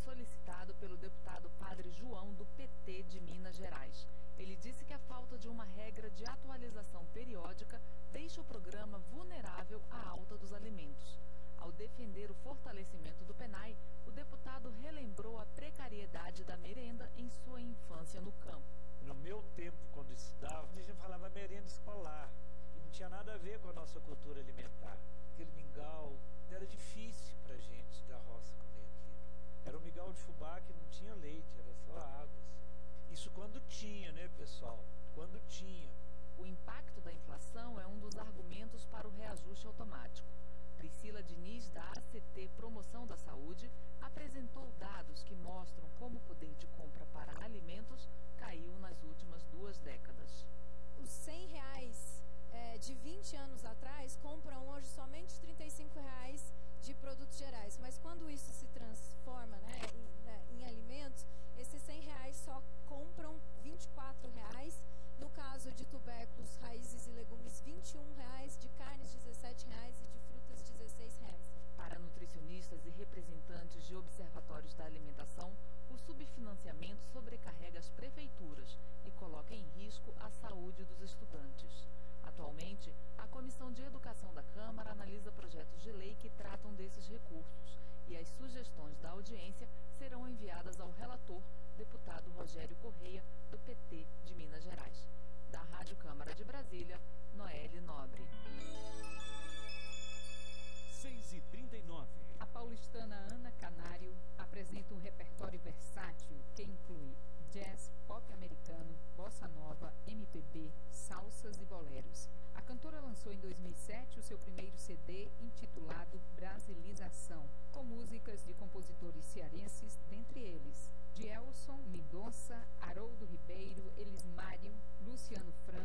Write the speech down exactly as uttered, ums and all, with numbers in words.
solicitado pelo deputado Padre João, do P T de Minas Gerais. Ele disse que a falta de uma regra de atualização periódica deixa o programa vulnerável à alta dos alimentos. Ao defender o fortalecimento do PENAI, o deputado relembrou a precariedade da merenda em sua infância no campo. No meu tempo, quando estudava, a gente falava merenda escolar e não tinha nada a ver com a nossa cultura alimentar. Aquele mingau, era difícil pra gente da roça comer aquilo. Era um mingau de fubá que não tinha leite, era só água. Assim. Isso quando tinha, né, pessoal? Quando tinha. O impacto da inflação é um dos argumentos para o reajuste automático. Priscila Diniz, da A C T Promoção da Saúde, apresentou dados que mostram como o poder de compra para alimentos caiu nas últimas duas décadas. Os cem reais é, de vinte anos atrás compram hoje somente trinta e cinco reais de produtos gerais, mas quando isso se transforma, né, em, né, em alimentos, esses cem reais só compram vinte e quatro reais. No caso de tubérculos, raízes e legumes, vinte e um reais, de carnes, dezessete reais e de frutas, dezesseis reais. Para nutricionistas e representantes de observatórios da alimentação, o subfinanciamento sobrecarrega as prefeituras e coloca em risco a saúde dos estudantes. Atualmente, a Comissão de Educação da Câmara analisa projetos de lei que tratam desses recursos e as sugestões da audiência serão enviadas ao relator, deputado Rogério Correia, do P T de Minas Gerais. Da Rádio Câmara de Brasília, Noelle Nobre. seis e trinta e nove. A paulistana Ana Canário apresenta um repertório versátil que inclui jazz, pop americano, bossa nova, M P B, salsas e boleros. A cantora lançou em dois mil e sete o seu primeiro C D intitulado Brasilização, com músicas de compositores cearenses, dentre eles Dielson, Mendonça, Haroldo Ribeiro, Elismário, Luciano Franco,